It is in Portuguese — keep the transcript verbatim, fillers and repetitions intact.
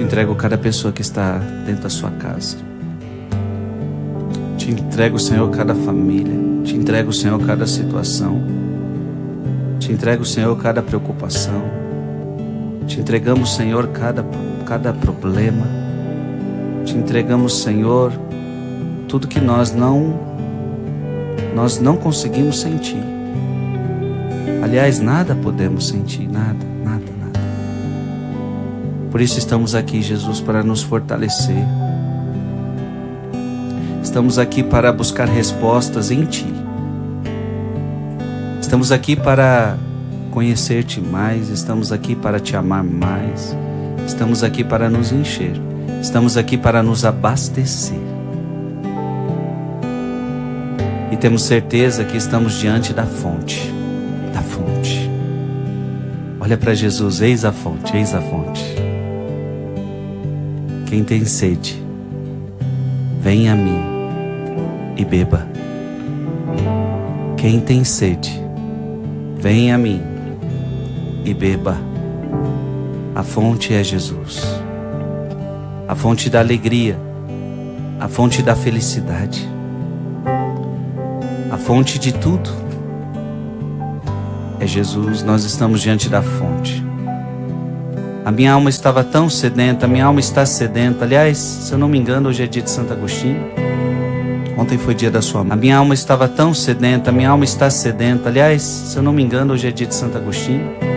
Te entrego cada pessoa que está dentro da sua casa. Te entrego, Senhor, cada família. Te entrego, Senhor, cada situação. Te entrego, Senhor, cada preocupação. Te entregamos, Senhor, cada, cada problema. Te entregamos, Senhor, tudo que nós não, nós não conseguimos sentir. Aliás, nada podemos sentir, nada, nada, nada. Por isso estamos aqui, Jesus, para nos fortalecer. Estamos aqui para buscar respostas em Ti. Estamos aqui para conhecer-te mais, estamos aqui para Te amar mais, estamos aqui para nos encher, estamos aqui para nos abastecer. E temos certeza que estamos diante da fonte, da fonte. Olha para Jesus, eis a fonte, eis a fonte. Quem tem sede, venha a mim e beba. Quem tem sede, venha a mim e beba. A fonte é Jesus. A fonte da alegria, a fonte da felicidade, a fonte de tudo é Jesus. Nós estamos diante da fonte. A minha alma estava tão sedenta, a minha alma está sedenta. Aliás, se eu não me engano, hoje é dia de Santo Agostinho. Ontem foi dia da sua mãe. A minha alma estava tão sedenta, a minha alma está sedenta. Aliás, se eu não me engano, hoje é dia de Santo Agostinho.